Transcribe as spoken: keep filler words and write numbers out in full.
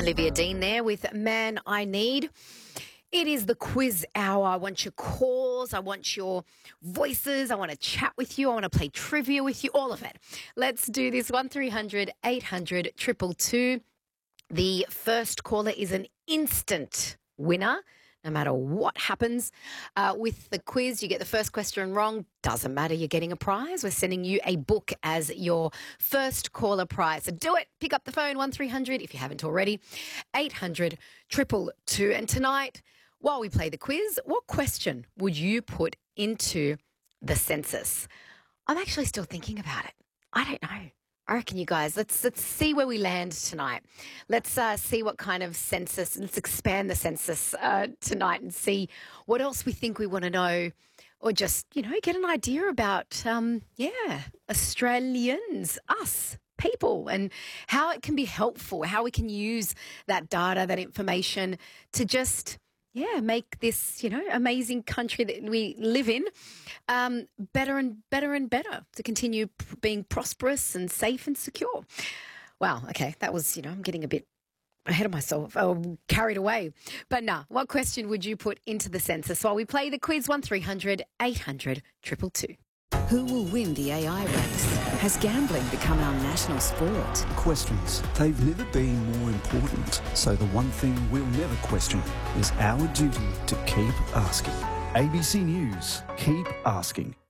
Olivia Dean there with Man I Need. It is the quiz hour. I want your calls. I want your voices. I want to chat with you. I want to play trivia with you, all of it. Let's do this. one three hundred eight hundred two two two. The first caller is an instant winner. No matter what happens uh, with the quiz, you get the first question wrong. Doesn't matter. You're getting a prize. We're sending you a book as your first caller prize. So do it. Pick up the phone, one three hundred, if you haven't already, eight hundred two two two. And tonight, while we play the quiz, what question would you put into the census? I'm actually still thinking about it. I don't know. I reckon you guys, let's let's see where we land tonight. Let's uh, see what kind of census, let's expand the census uh, tonight and see what else we think we want to know, or just, you know, get an idea about, um, yeah, Australians, us, people, and how it can be helpful, how we can use that data, that information to just, yeah, make this, you know, amazing country that we live in um, better and better and better, to continue p- being prosperous and safe and secure. Wow, okay, that was, you know, I'm getting a bit ahead of myself, oh, carried away. But nah, what question would you put into the census while we play the quiz? one three hundred eight hundred two two two. Who will win the A I race? Has gambling become our national sport? Questions. They've never been more important. So the one thing we'll never question is our duty to keep asking. A B C News. Keep asking.